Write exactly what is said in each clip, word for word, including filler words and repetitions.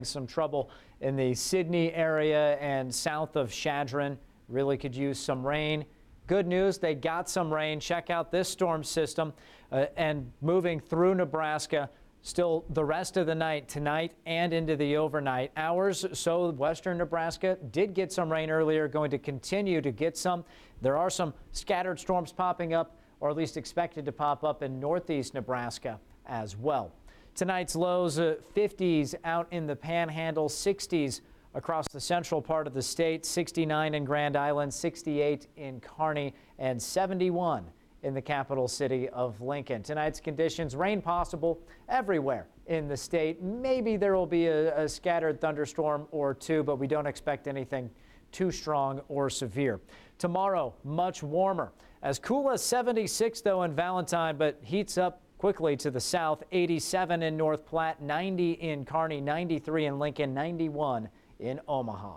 Some trouble in the Sydney area and south of Chadron. Really could use some rain. Good news, they got some rain. Check out this storm system uh, and moving through Nebraska still the rest of the night tonight and into the overnight hours. So western Nebraska did get some rain earlier, going to continue to get some. There are some scattered storms popping up, or at least expected to pop up in northeast Nebraska as well. Tonight's lows, uh, fifties out in the Panhandle, sixties across the central part of the state, sixty-nine in Grand Island, sixty-eight in Kearney, and seventy-one in the capital city of Lincoln. Tonight's conditions, rain possible everywhere in the state. Maybe there will be a, a scattered thunderstorm or two, but we don't expect anything too strong or severe. Tomorrow, much warmer. As cool as seventy-six, though, in Valentine, but heats up quickly to the south. eighty-seven in North Platte, ninety in Kearney, ninety-three in Lincoln, ninety-one in Omaha.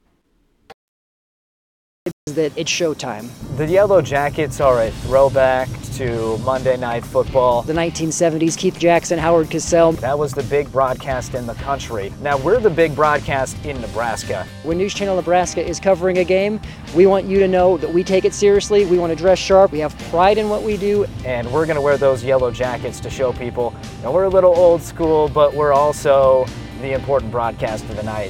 That it's showtime. The Yellow Jackets are a throwback to Monday Night Football. The nineteen seventies, Keith Jackson, Howard Cosell. That was the big broadcast in the country. Now we're the big broadcast in Nebraska. When News Channel Nebraska is covering a game, we want you to know that we take it seriously. We want to dress sharp. We have pride in what we do. And we're going to wear those yellow jackets to show people that we're a little old school, but we're also the important broadcast of the night.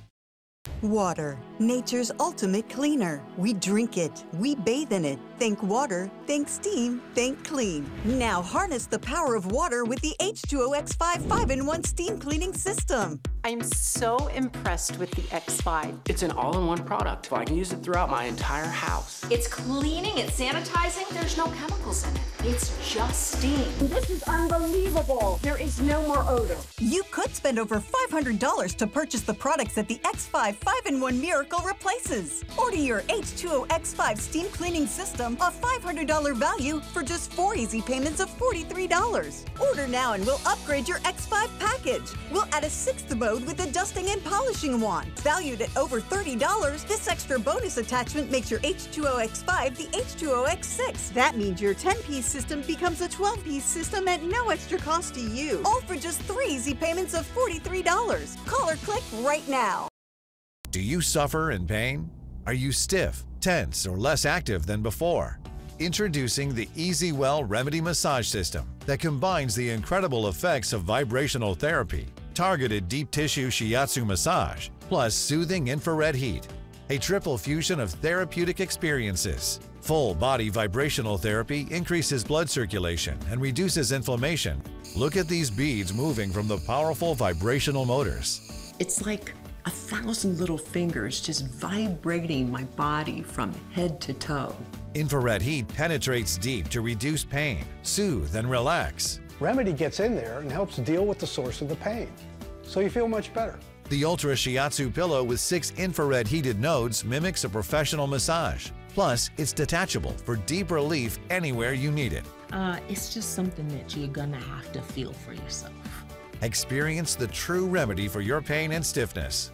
Water, nature's ultimate cleaner. We drink it, we bathe in it. Think water, think steam, think clean. Now harness the power of water with the H two O X five five in one steam cleaning system. I'm so impressed with the X five. It's an all-in-one product. I can use it throughout my entire house. It's cleaning, it's sanitizing, there's no chemicals in it. It's just steam. This is unbelievable. There is no more odor. You could spend over five hundred dollars to purchase the products that the X five five in one Miracle replaces. Order your H two O X five steam cleaning system, a five hundred dollars value, for just four easy payments of forty-three dollars. Order now and we'll upgrade your X five package. We'll add a sixth mode with a dusting and polishing wand. Valued at over thirty dollars, this extra bonus attachment makes your H two O X five the H two O X six. That means your ten-piece system becomes a twelve-piece system at no extra cost to you. All for just three easy payments of forty-three dollars. Call or click right now. Do you suffer in pain? Are you stiff, tense, or less active than before? Introducing the EasyWell Remedy Massage System that combines the incredible effects of vibrational therapy, targeted deep tissue shiatsu massage, plus soothing infrared heat. A triple fusion of therapeutic experiences. Full body vibrational therapy increases blood circulation and reduces inflammation. Look at these beads moving from the powerful vibrational motors. It's like a thousand little fingers just vibrating my body from head to toe. Infrared heat penetrates deep to reduce pain, soothe, and relax. Remedy gets in there and helps deal with the source of the pain, so you feel much better. The Ultra Shiatsu pillow with six infrared heated nodes mimics a professional massage. Plus, it's detachable for deep relief anywhere you need it. Uh, it's just something that you're gonna have to feel for yourself. Experience the true remedy for your pain and stiffness.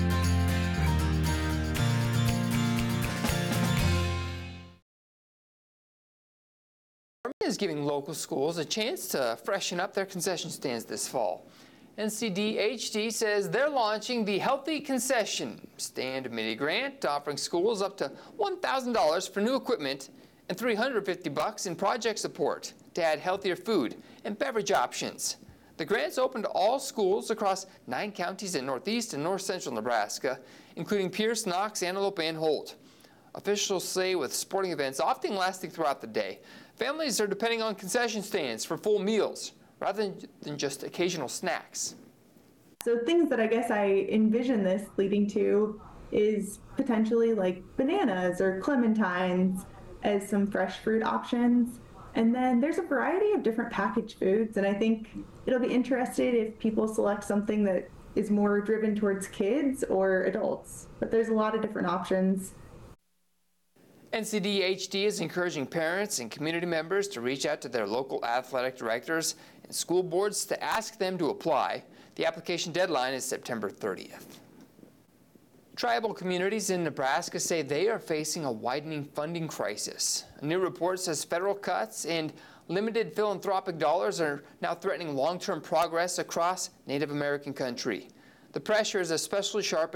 Is giving local schools a chance to freshen up their concession stands this fall. N C D H D says they're launching the Healthy Concession Stand Mini Grant, offering schools up to one thousand dollars for new equipment and three hundred fifty bucks in project support to add healthier food and beverage options. The grant's open to all schools across nine counties in northeast and north central Nebraska, including Pierce, Knox, Antelope, and Holt. Officials say with sporting events often lasting throughout the day, families are depending on concession stands for full meals rather than just occasional snacks. So things that I guess I envision this leading to is potentially like bananas or clementines as some fresh fruit options. And then there's a variety of different packaged foods, and I think it'll be interesting if people select something that is more driven towards kids or adults. But there's a lot of different options. N C D H D is encouraging parents and community members to reach out to their local athletic directors and school boards to ask them to apply. The application deadline is September thirtieth. Tribal communities in Nebraska say they are facing a widening funding crisis. A new report says federal cuts and limited philanthropic dollars are now threatening long-term progress across Native American country. The pressure is especially sharp